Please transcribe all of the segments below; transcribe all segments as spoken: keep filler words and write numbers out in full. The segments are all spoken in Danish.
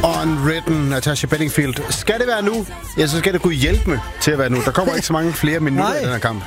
Unwritten, Natasha Bedingfield. Skal det være nu? Ja, så skal det kunne hjælpe med til at være nu. Der kommer ikke så mange flere minutter i den her kamp.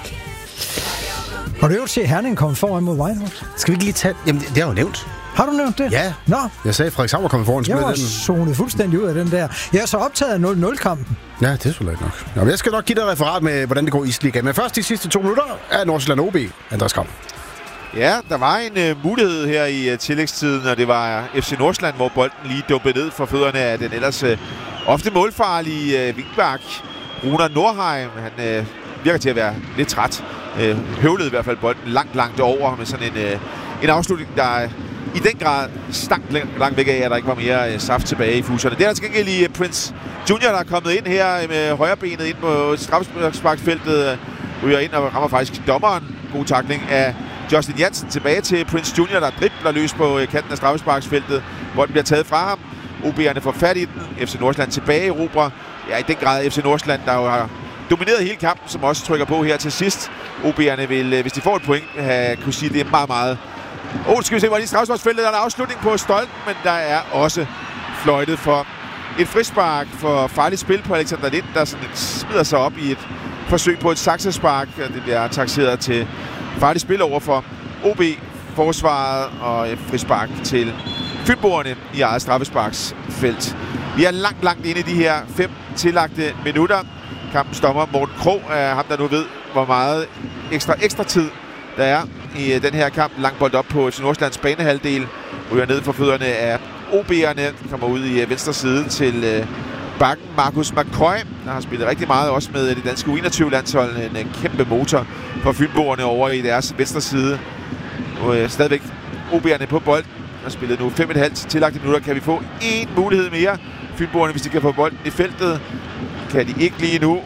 Har du jo set Herning komme foran mod Whitehorse? Skal vi ikke lige tage... Jamen, det har jeg jo nævnt. Har du nævnt det? Ja. Nå. Jeg sagde, at Frederikshavn var kommet foran. Jeg var den. zonet fuldstændig ud af den der. Jeg er så optaget af nul nul-kampen. Ja, det er selvfølgelig ikke nok. Jamen, jeg skal nok give dig et referat med, hvordan det går i Isligaen. Men først de sidste to minutter er Nordsjælland O B. Andreas Kram. Ja, der var en uh, mulighed her i uh, tillægstiden, og det var F C Nordsjælland, hvor bolden lige dumpede ned for fødderne af den ellers uh, ofte målfarlige uh, vingbak, Runar Nordheim. Han uh, virker til at være lidt træt. Uh, høvlede i hvert fald bolden langt, langt over med sådan en, uh, en afslutning, der uh, i den grad stank langt væk af, at der ikke var mere uh, saft tilbage i fuserne. Det er der til gengæld lige uh, Prince Junior, der er kommet ind her med højrebenet ind på straffesparksfeltet, uh, ryger ind og rammer faktisk dommeren. God tackling af Justin Jansen. Tilbage til Prince Junior, der dribler løs på kanten af straffesparksfeltet. Bolden bliver taget fra ham. O B'erne får fat i den. F C Nordsjælland tilbage i Robra. Ja, i den grad F C Nordsjælland, der jo har domineret hele kampen, som også trykker på her til sidst. O B'erne vil, hvis de får et point, have, kunne sige, det er meget, meget... Åh, oh, skal vi se, hvor de straffesparksfeltet der er en afslutning på stolpen, men der er også fløjtet for et frispark for farligt spil på Alexander Lind, der sådan smider sig op i et forsøg på et saksespark. Det bliver takseret til farligt spil over for O B-forsvaret og et frispark til fynboerne i eget straffesparksfelt. Vi er langt, langt inde i de her fem tillagte minutter. Kampens dommer Morten Krog er ham, der nu ved, hvor meget ekstra ekstra tid der er i den her kamp. Lang bold op på F C Nordsjællands banehalvdel. Ryger ned for fødderne af O B'erne. Kommer ud i venstre side til bakken Markus McCoy, der har spillet rigtig meget også med det danske U enogtyve-landshold. En kæmpe motor for fynboerne over i deres venstre side. Og øh, stadigvæk O B'erne på bolden. Har spillet nu fem og et halvt tillagte minutter. Kan vi få én mulighed mere? Fynboerne, hvis de kan få bolden i feltet, kan de ikke lige nu.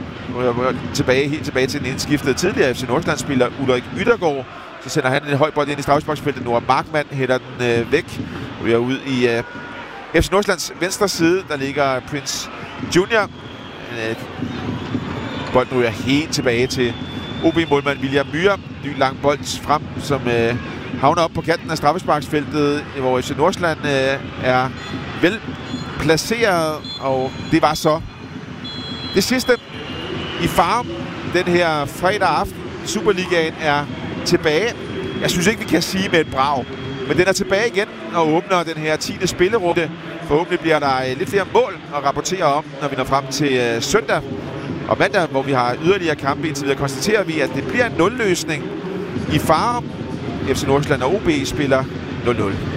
Tilbage, helt tilbage til den indskiftede tidligere F C Nordsjælland-spiller Ulrik Yttergaard. Så sender han en høj bold ind i straffesparksfeltet. Nora Markmann hætter den øh, væk. Vi er ude i øh, F C Nordsjællands venstre side. Der ligger Prince Junior. Øh, bolden ryger helt tilbage til O B-målmand William Myhre. Ny lang bold frem, som øh, havner op på kanten af straffesparksfeltet, hvor F C Nordsjælland øh, er vel placeret. Og det var så det sidste i Farum den her fredag aften. Superligaen er tilbage. Jeg synes ikke, vi kan sige med et brag, men den er tilbage igen og åbner den her tiende spillerunde. Forhåbentlig bliver der lidt flere mål at rapportere om, når vi når frem til uh, søndag og mandag, hvor vi har yderligere kampe. Indtil videre konstaterer vi, at det bliver en nul-løsning i Farum. F C Nordsjælland og O B spiller nul nul.